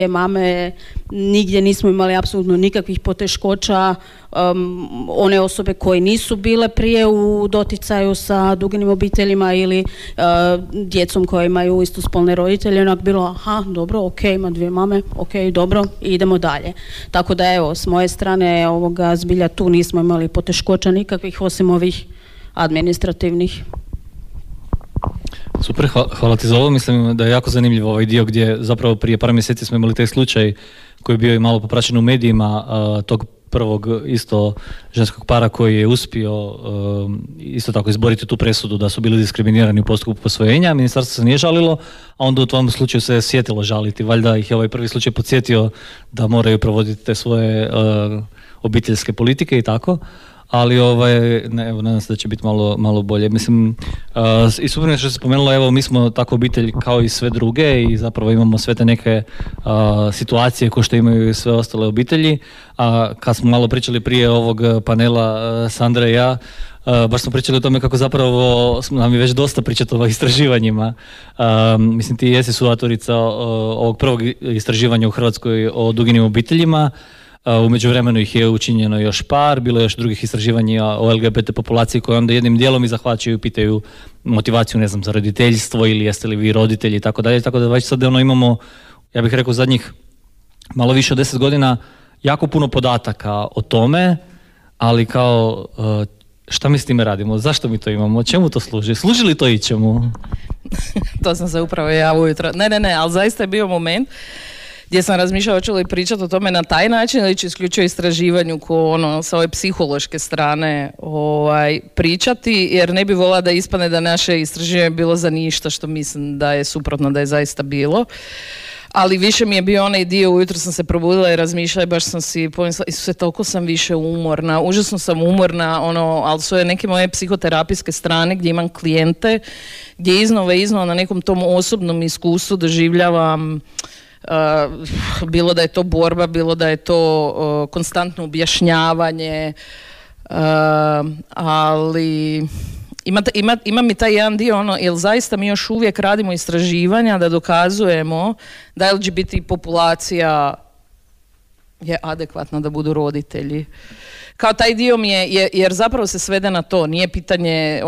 mame, nigdje nismo imali apsolutno nikakvih poteškoća. One osobe koje nisu bile prije u doticaju sa duginim obiteljima ili djecom koje imaju istospolne roditelje, onak bilo, aha, dobro, ok, ima dvije mame, ok, dobro, idemo dalje. Tako da evo, s moje strane zbilja tu nismo imali poteškoća nikakvih osim ovih administrativnih. Super, hvala ti za ovo. Mislim da je jako zanimljiv ovaj dio gdje zapravo prije par mjeseci smo imali taj slučaj koji je bio i malo popraćen u medijima, tog prvog isto ženskog para koji je uspio isto tako izboriti tu presudu da su bili diskriminirani u postupku posvojenja. Ministarstvo se nije žalilo, a onda u tom slučaju se sjetilo žaliti. Valjda ih je ovaj prvi slučaj podsjetio da moraju provoditi te svoje obiteljske politike i tako. Ali nadam se da će biti malo bolje. Mislim, i super što se spomenula, evo mi smo tako obitelj kao i sve druge i zapravo imamo sve te neke situacije kao što imaju i sve ostale obitelji. A kad smo malo pričali prije ovog panela Sandra i ja, baš smo pričali o tome kako zapravo nam je već dosta pričati o istraživanjima. Mislim, ti jesi suautorica ovog prvog istraživanja u Hrvatskoj o duginim obiteljima. U međuvremenu ih je učinjeno još par, bilo je još drugih istraživanja o LGBT populaciji koje onda jednim dijelom i zahvaćaju, pitaju motivaciju, ne znam, za roditeljstvo ili jeste li vi roditelji i tako dalje. Tako da već sad imamo, ja bih rekao, zadnjih malo više od 10 godina jako puno podataka o tome, ali kao šta mi s time radimo, zašto mi to imamo, čemu to služi, služi li to ičemu? To sam se upravo ja ujutro, ne, ali zaista je bio moment gdje sam razmišljala hoću li pričati o tome na taj način ili ću isključivo istraživanju sa ove psihološke strane pričati, jer ne bi volila da ispadne da naše istraživanje bilo za ništa, što mislim da je suprotno, da je zaista bilo. Ali više mi je bio onaj dio, ujutro sam se probudila i razmišljala i baš sam si pomislila, Isuse, toliko sam više umorna, užasno sam umorna, ali su je neke moje psihoterapijske strane gdje imam klijente, gdje iznova na nekom tom osobnom iskustvu doživljavam bilo da je to borba, bilo da je to konstantno objašnjavanje, ali ima mi taj jedan dio, jer zaista mi još uvijek radimo istraživanja da dokazujemo da LGBT populacija je adekvatna da budu roditelji. Kao taj dio mi je, jer zapravo se svede na to, nije pitanje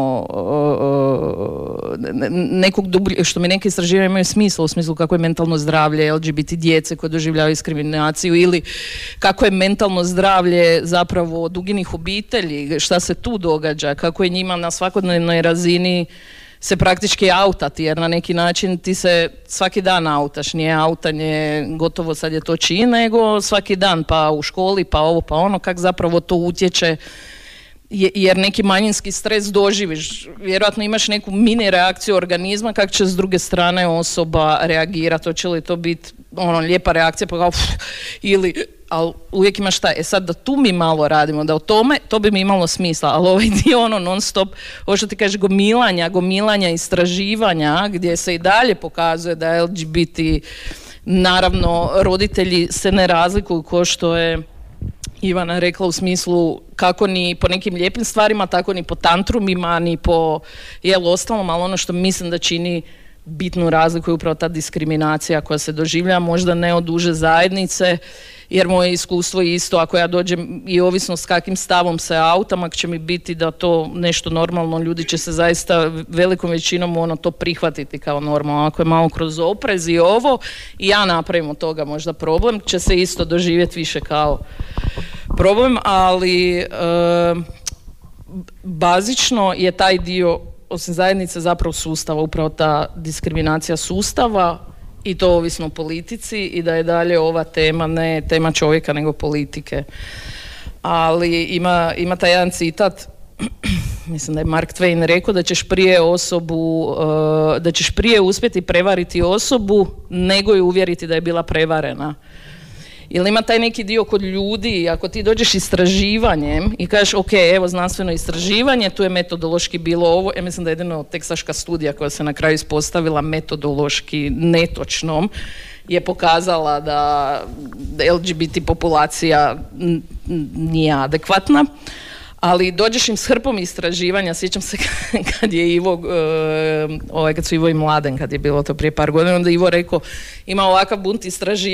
nekog što mi neke istraživanja imaju smisla, u smislu kako je mentalno zdravlje LGBT djece koje doživljavaju diskriminaciju ili kako je mentalno zdravlje zapravo duginih obitelji, šta se tu događa, kako je njima na svakodnevnoj razini se praktički autati, jer na neki način ti se svaki dan autaš, nije autanje gotovo sad je to čin, nego svaki dan, pa u školi, pa ovo, pa ono, kako zapravo to utječe, jer neki manjinski stres doživiš, vjerojatno imaš neku mini reakciju organizma, kako će s druge strane osoba reagirati, hoće li to biti lijepa reakcija, pa kao ili, ali uvijek imaš šta, sad da tu mi malo radimo, da o tome, to bi mi imalo smisla, ali ovaj dio non stop, ovo što ti kažeš, gomilanja, istraživanja, gdje se i dalje pokazuje da LGBT, naravno, roditelji se ne razlikuju ko što je Ivana rekla u smislu kako ni po nekim lijepim stvarima, tako ni po tantrumima, ni po ostalom, ali ono što mislim da čini bitnu razliku je upravo ta diskriminacija koja se doživlja, možda ne od uže zajednice, jer moje iskustvo je isto, ako ja dođem i ovisno s kakvim stavom se autam, ako će mi biti da to nešto normalno, ljudi će se zaista velikom većinom to prihvatiti kao normalno. Ako je malo kroz oprez i ovo, i ja napravim od toga možda problem, će se isto doživjeti više kao problem, ali bazično je taj dio, osim zajednice, zapravo sustava, upravo ta diskriminacija sustava, i to ovisno o politici, i da je dalje ova tema ne tema čovjeka nego politike. Ali ima taj jedan citat, mislim da je Mark Twain rekao da ćeš prije uspjeti prevariti osobu nego ju uvjeriti da je bila prevarena. Ili ima taj neki dio kod ljudi, ako ti dođeš istraživanjem i kažeš ok, evo znanstveno istraživanje, tu je metodološki bilo ovo, ja mislim da je jedino teksaška studija koja se na kraju ispostavila metodološki netočnom, je pokazala da LGBT populacija nije adekvatna, ali dođeš im s hrpom istraživanja. Sjećam se kad je Ivo, kad su Ivo i Mladen, kad je bilo to prije par godina, onda Ivo rekao, ima ovakav bunt istraživanja